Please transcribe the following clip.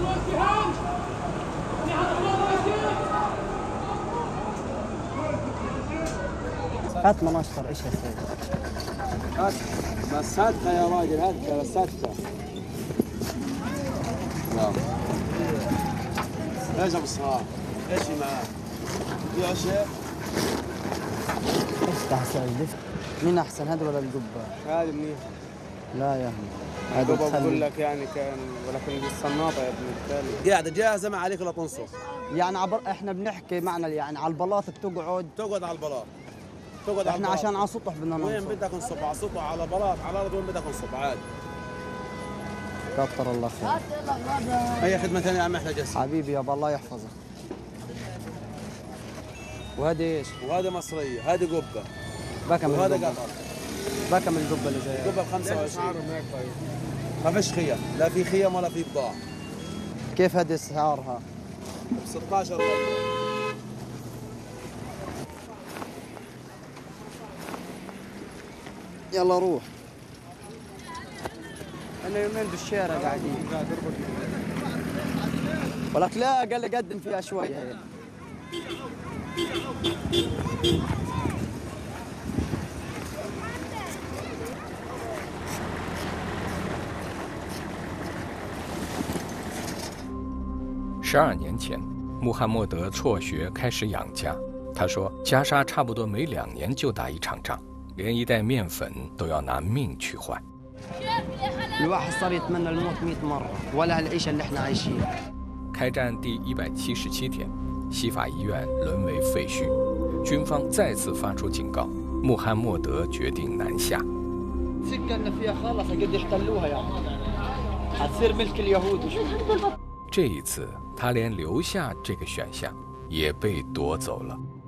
هات مناشطر ايش هالسوي؟ هات مساتها يا راجل، هات مساتها. نعم. ايش ابو الصهار؟ ايش معاه؟ في اشياء؟ ايش تحسن اللفت؟ مين احسن هذا ولا القبه؟ هذه منيح. لا يا ابني هذا القبه بقول لك يعني كان، ولكن بالصناطه يا ابن التالي. قاعده جاهزه ما عليك الا تنصف. يعني احنا بنحكي معنى يعني على البلاط تقعد على البلاط. تقعد احنا على عشان على سطح بدنا ننصب. وين بدك نصب؟ على سطح، على بلاط، على الارض، وين بدك نصب عادي. كتر الله خير. اي خدمه ثانيه يا عم احنا جالسين. حبيبي يابا الله يحفظك. وهذه ايش؟ وهذه مصريه، هذه قبه. بكم وهذا القبه؟ قطر. بكم القبه اللي زي القبه ب 25. ما فيش خيم، لا في خيم ولا في بضاعه. كيف هذه اسعارها؟ ب 16 ريال. يلا روح. انا يومين بالشارع قاعدين. ولك لا قال لي قدم فيها شوي هي. 12年前，穆罕默德辍学开始养家。他说，加沙差不多每2年就打一场仗，连一袋面粉都要拿命去换。 الواحد صار يتمنى الموت 100 مرة ولا هالعيشة اللي احنا عايشينها。 开战第177天，西法医院沦为废墟，军方再次发出警告，穆罕默德决定南下。 سكننا فيها خلص قد احتلوها يا حتصير ملك اليهود وشو。 这一次，他连留下这个选项也被夺走了。